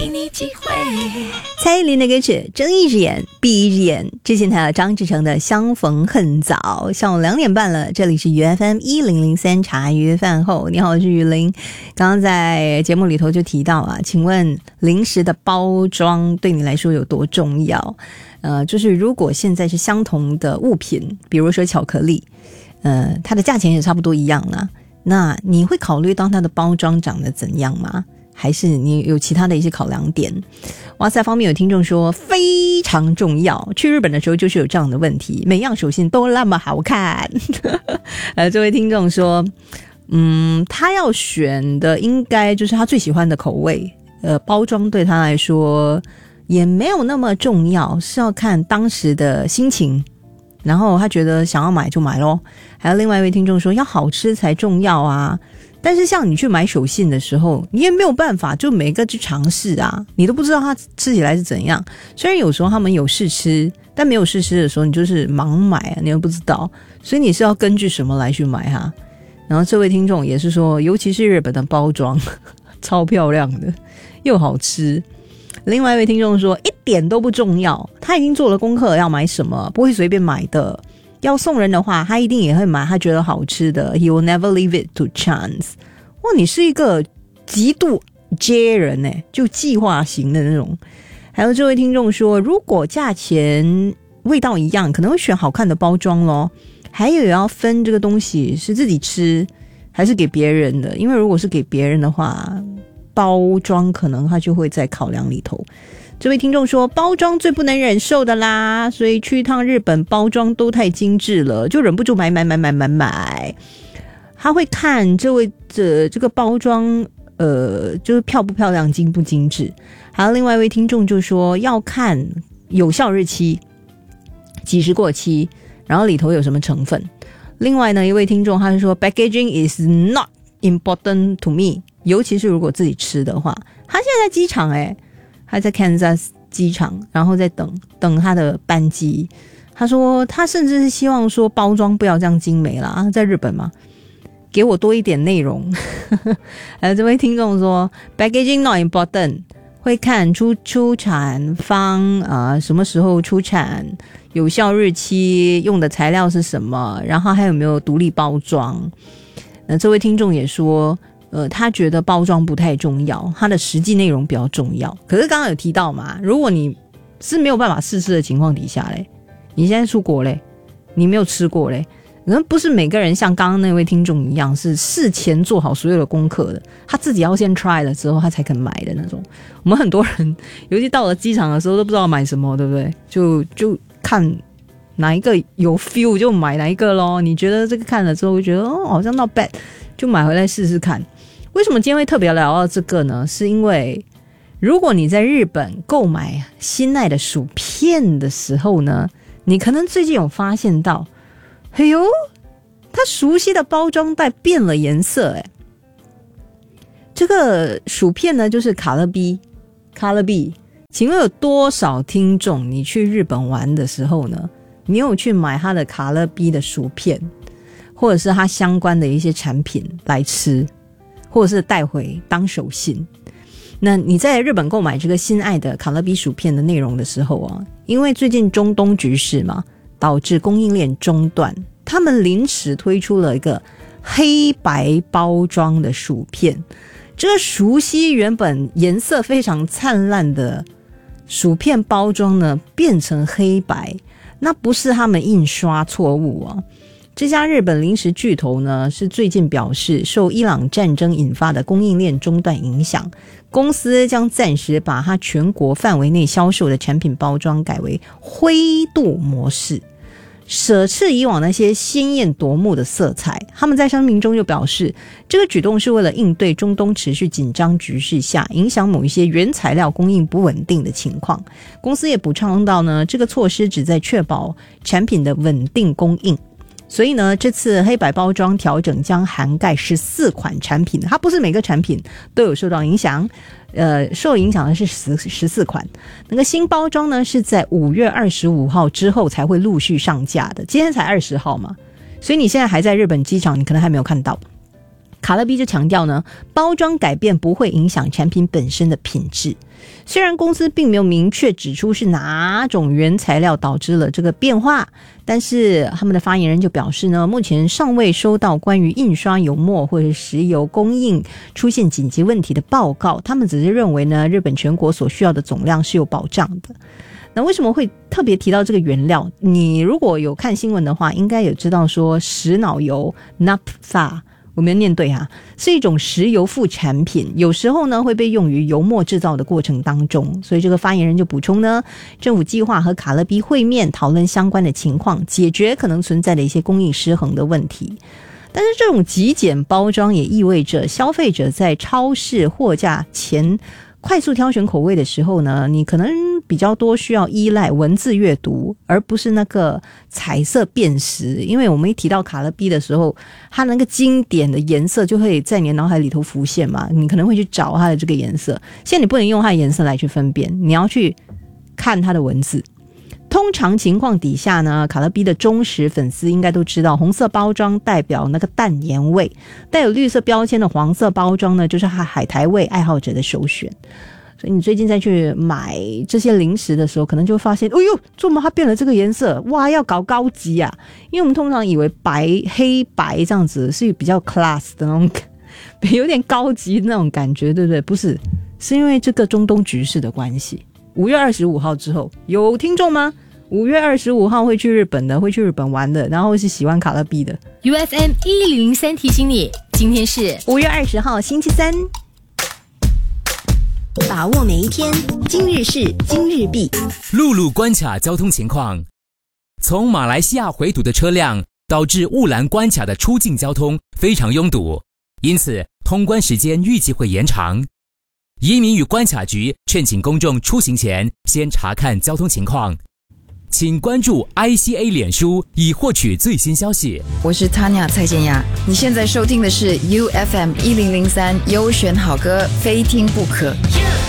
给你机会。 蔡依林的歌曲睁一只眼闭一只眼，之前还有张志成的相逢恨早。下午2点半了，这里是UFM 1003茶余饭后，你好，我是雨林。刚刚在节目里头就提到啊，请问零食的包装对你来说有多重要？就是如果现在是相同的物品，比如说巧克力，它的价钱也差不多一样啦，那你会考虑到它的包装长得怎样吗？还是你有其他的一些考量点？哇塞，方面有听众说非常重要，去日本的时候就是有这样的问题，每样手信都那么好看。这位听众说他要选的应该就是他最喜欢的口味，包装对他来说也没有那么重要，是要看当时的心情，然后他觉得想要买就买咯。还有另外一位听众说要好吃才重要啊，但是像你去买手信的时候，你也没有办法就每个去尝试啊，你都不知道它吃起来是怎样。虽然有时候他们有试吃，但没有试吃的时候你就是盲买啊，你又不知道，所以你是要根据什么来去买它。然后这位听众也是说，尤其是日本的包装超漂亮的又好吃。另外一位听众说一点都不重要，他已经做了功课要买什么，不会随便买的。要送人的话，他一定也会买他觉得好吃的。 He will never leave it to chance。 哇，你是一个极度 J 人耶，就计划型的那种。还有这位听众说，如果价钱味道一样，可能会选好看的包装咯。还有也要分这个东西是自己吃还是给别人的，因为如果是给别人的话，包装可能他就会在考量里头。这位听众说包装最不能忍受的啦，所以去一趟日本包装都太精致了，就忍不住买。他会看这个包装就是漂不漂亮，精不精致。还有另外一位听众就说要看有效日期，几时过期，然后里头有什么成分。另外呢，一位听众他就说 packaging is not important to me， 尤其是如果自己吃的话。他现在在机场还在 Kansas 机场，然后在等他的班机。他说他甚至是希望说包装不要这样精美啦，在日本嘛，给我多一点内容。这位听众说 packaging not important， 会看出产方什么时候出产，有效日期，用的材料是什么，然后还有没有独立包装。这位听众也说他觉得包装不太重要，他的实际内容比较重要。可是刚刚有提到嘛，如果你是没有办法试吃的情况底下嘞，你现在出国嘞，你没有吃过嘞，可能不是每个人像刚刚那位听众一样是事前做好所有的功课的，他自己要先 try 了之后他才肯买的那种。我们很多人尤其到了机场的时候都不知道买什么，对不对？就看哪一个有 feel 就买哪一个咯。你觉得这个看了之后觉得好像 not bad， 就买回来试试看。为什么今天会特别聊到这个呢？是因为如果你在日本购买心爱的薯片的时候呢，你可能最近有发现到，哎呦，它熟悉的包装袋变了颜色这个薯片呢就是卡乐 B。请问有多少听众你去日本玩的时候呢，你有去买它的卡乐 B 的薯片，或者是它相关的一些产品来吃，或者是带回当手信？那你在日本购买这个心爱的卡乐 B 薯片的内容的时候因为最近中东局势嘛，导致供应链中断，他们临时推出了一个黑白包装的薯片。这个熟悉原本颜色非常灿烂的薯片包装呢，变成黑白，那不是他们印刷错误这家日本零食巨头呢，是最近表示受伊朗战争引发的供应链中断影响，公司将暂时把它全国范围内销售的产品包装改为灰度模式，舍弃以往那些鲜艳夺目的色彩。他们在声明中就表示，这个举动是为了应对中东持续紧张局势下影响某一些原材料供应不稳定的情况。公司也补充到呢，这个措施旨在确保产品的稳定供应。所以呢，这次黑白包装调整将涵盖14款产品，它不是每个产品都有受到影响，受影响的是14款。那个新包装呢，是在5月25号之后才会陆续上架的，今天才20号嘛，所以你现在还在日本机场，你可能还没有看到。 卡乐 B 就强调呢，包装改变不会影响产品本身的品质。虽然公司并没有明确指出是哪种原材料导致了这个变化，但是他们的发言人就表示呢，目前尚未收到关于印刷油墨或者石油供应出现紧急问题的报告，他们只是认为呢，日本全国所需要的总量是有保障的。那为什么会特别提到这个原料？你如果有看新闻的话，应该有知道说石脑油 naphtha， 我没有念对哈，是一种石油副产品，有时候呢会被用于油墨制造的过程当中。所以这个发言人就补充呢，政府计划和卡乐 B 会面，讨论相关的情况，解决可能存在的一些供应失衡的问题。但是这种极简包装也意味着消费者在超市货架前快速挑选口味的时候呢，你可能比较多需要依赖文字阅读，而不是那个彩色辨识。因为我们一提到卡乐 B 的时候，它那个经典的颜色就会在你的脑海里头浮现嘛，你可能会去找它的这个颜色。现在你不能用它的颜色来去分辨，你要去看它的文字。通常情况底下呢，卡乐 B 的忠实粉丝应该都知道，红色包装代表那个淡盐味，带有绿色标签的黄色包装呢，就是海苔味爱好者的首选。所以你最近再去买这些零食的时候，可能就会发现，哎呦，怎么它变了这个颜色？哇，要搞高级啊！因为我们通常以为黑白这样子是比较 class 的那种，有点高级那种感觉，对不对？不是，是因为这个中东局势的关系。5月25号之后，有听众吗？5月25号会去日本的，会去日本玩的，然后是喜欢卡乐 B 的。 UFM 1003提醒你，今天是 5月20号星期三， 把握每一天，今日事今日毕。 陆路关卡交通情况：从马来西亚回堵的车辆导致雾兰关卡的出境交通非常拥堵，因此通关时间预计会延长。移民与关卡局劝请公众出行前先查看交通情况，请关注 ICA 脸书以获取最新消息。 我是 Tanya 蔡健雅，你现在收听的是 UFM 1003优选好歌，非听不可。